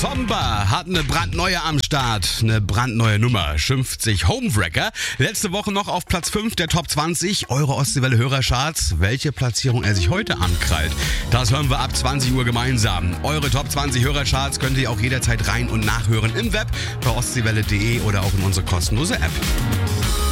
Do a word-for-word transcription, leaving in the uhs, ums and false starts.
Zomba hat eine brandneue am Start, eine brandneue Nummer, schimpft sich Homewrecker. Letzte Woche noch auf Platz fünf der Top zwanzig Euro Ostseewelle Hörercharts. Welche Platzierung er sich heute ankrallt, das hören wir ab zwanzig Uhr gemeinsam. Eure Top zwanzig Hörercharts könnt ihr auch jederzeit rein und nachhören im Web bei ostseewelle punkt de oder auch in unsere kostenlose App.